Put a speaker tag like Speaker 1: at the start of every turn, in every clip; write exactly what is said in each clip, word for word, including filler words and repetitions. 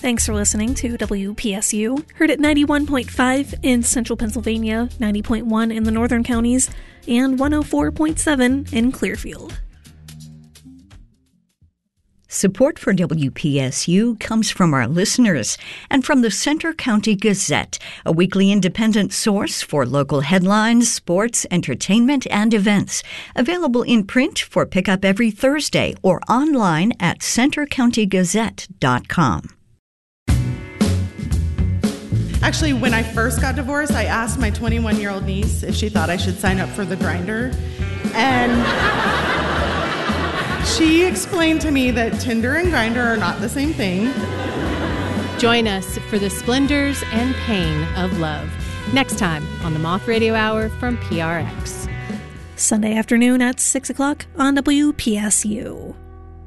Speaker 1: Thanks for listening to W P S U, heard at ninety-one point five in central Pennsylvania, ninety point one in the northern counties, and one oh four point seven in Clearfield.
Speaker 2: Support for W P S U comes from our listeners and from the Center County Gazette, a weekly independent source for local headlines, sports, entertainment, and events. Available in print for pickup every Thursday or online at center county gazette dot com.
Speaker 3: Actually, when I first got divorced, I asked my twenty-one-year-old niece if she thought I should sign up for the Grindr. And she explained to me that Tinder and Grindr are not the same thing.
Speaker 4: Join us for the splendors and pain of love next time on the Moth Radio Hour from P R X.
Speaker 1: Sunday afternoon at six o'clock on W P S U.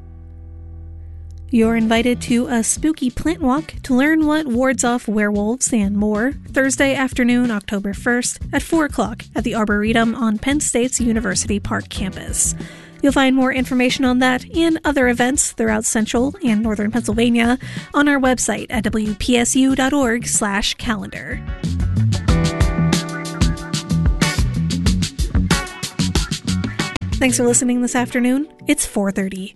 Speaker 1: You're invited to a spooky plant walk to learn what wards off werewolves and more Thursday afternoon, October first at four o'clock at the Arboretum on Penn State's University Park campus. You'll find more information on that and other events throughout central and northern Pennsylvania on our website at w p s u dot org slash calendar. Thanks for listening this afternoon. It's four thirty.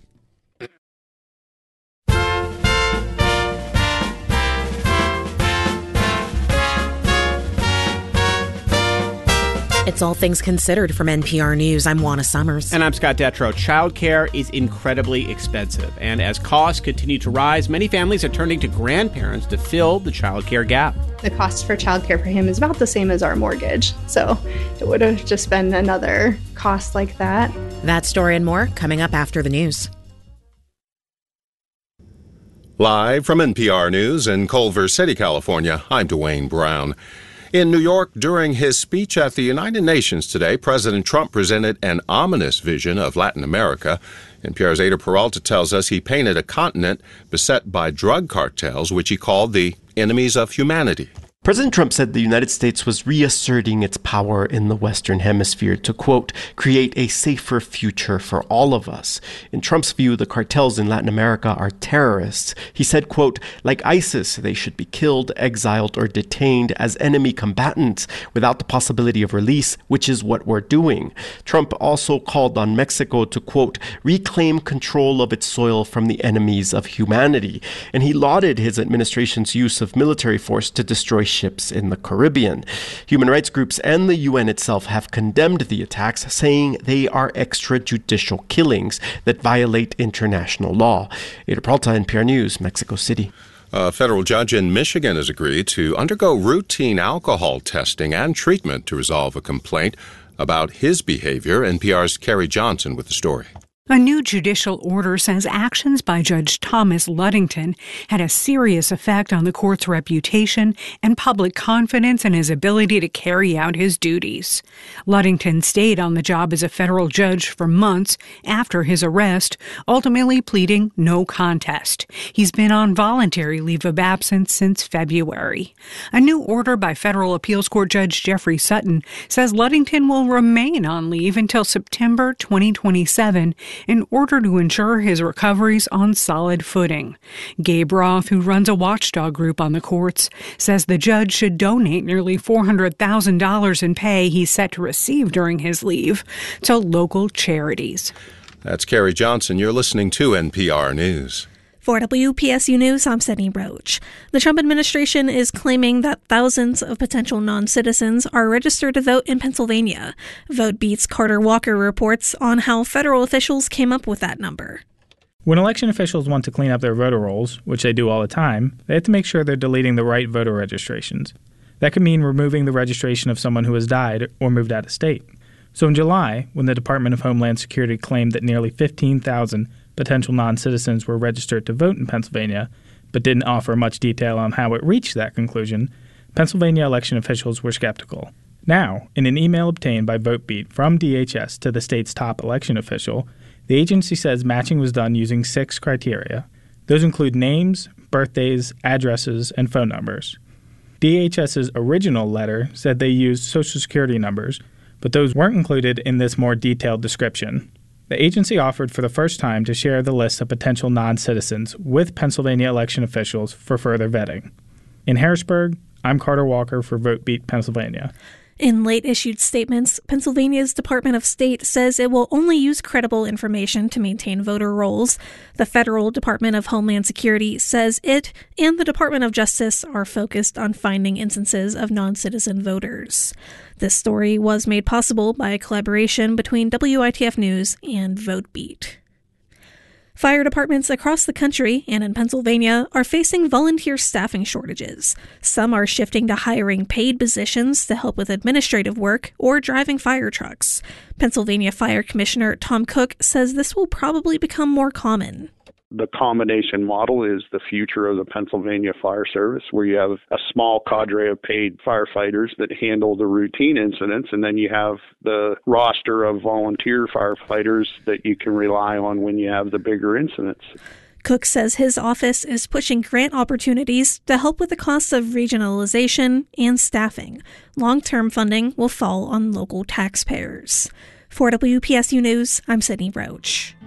Speaker 5: It's All Things Considered from N P R News. I'm Juana Summers.
Speaker 6: And I'm Scott Detrow. Childcare is incredibly expensive. And as costs continue to rise, many families are turning to grandparents to fill the childcare gap.
Speaker 7: The cost for childcare for him is about the same as our mortgage. So it would have just been another cost like that.
Speaker 5: That story and more coming up after the news.
Speaker 8: Live from N P R News in Culver City, California, I'm Dwayne Brown. In New York, during his speech at the United Nations today, President Trump presented an ominous vision of Latin America. N P R's Ada Peralta tells us he painted a continent beset by drug cartels, which he called the enemies of humanity.
Speaker 9: President Trump said the United States was reasserting its power in the Western Hemisphere to, quote, create a safer future for all of us. In Trump's view, the cartels in Latin America are terrorists. He said, quote, like ISIS, they should be killed, exiled, or detained as enemy combatants without the possibility of release, which is what we're doing. Trump also called on Mexico to, quote, reclaim control of its soil from the enemies of humanity. And he lauded his administration's use of military force to destroy ships in the Caribbean. Human rights groups and the U N itself have condemned the attacks, saying they are extrajudicial killings that violate international law. Ada Peralta, N P R News, Mexico City.
Speaker 8: A federal judge in Michigan has agreed to undergo routine alcohol testing and treatment to resolve a complaint about his behavior. N P R's Carrie Johnson with the story.
Speaker 10: A new judicial order says actions by Judge Thomas Ludington had a serious effect on the court's reputation and public confidence in his ability to carry out his duties. Ludington stayed on the job as a federal judge for months after his arrest, ultimately pleading no contest. He's been on voluntary leave of absence since February. A new order by federal appeals court Judge Jeffrey Sutton says Ludington will remain on leave until September twenty twenty-seven in order to ensure his recovery's on solid footing. Gabe Roth, who runs a watchdog group on the courts, says the judge should donate nearly four hundred thousand dollars in pay he's set to receive during his leave to local charities.
Speaker 8: That's Carrie Johnson. You're listening to N P R News.
Speaker 1: For W P S U News, I'm Sydney Roach. The Trump administration is claiming that thousands of potential non-citizens are registered to vote in Pennsylvania. VoteBeat's Carter Walker reports on how federal officials came up with that number.
Speaker 11: When election officials want to clean up their voter rolls, which they do all the time, they have to make sure they're deleting the right voter registrations. That could mean removing the registration of someone who has died or moved out of state. So in July, when the Department of Homeland Security claimed that nearly fifteen thousand potential non-citizens were registered to vote in Pennsylvania, but didn't offer much detail on how it reached that conclusion, Pennsylvania election officials were skeptical. Now, in an email obtained by VoteBeat from D H S to the state's top election official, the agency says matching was done using six criteria. Those include names, birthdays, addresses, and phone numbers. DHS's original letter said they used Social Security numbers, but those weren't included in this more detailed description. The agency offered for the first time to share the list of potential non-citizens with Pennsylvania election officials for further vetting. In Harrisburg, I'm Carter Walker for VoteBeat Pennsylvania.
Speaker 1: In late-issued statements, Pennsylvania's Department of State says it will only use credible information to maintain voter rolls. The Federal Department of Homeland Security says it and the Department of Justice are focused on finding instances of non-citizen voters. This story was made possible by a collaboration between W I T F News and VoteBeat. Fire departments across the country and in Pennsylvania are facing volunteer staffing shortages. Some are shifting to hiring paid positions to help with administrative work or driving fire trucks. Pennsylvania Fire Commissioner Tom Cook says this will probably become more common.
Speaker 12: The combination model is the future of the Pennsylvania Fire Service, where you have a small cadre of paid firefighters that handle the routine incidents, and then you have the roster of volunteer firefighters that you can rely on when you have the bigger incidents.
Speaker 1: Cook says his office is pushing grant opportunities to help with the costs of regionalization and staffing. Long-term funding will fall on local taxpayers. For W P S U News, I'm Sydney Roach.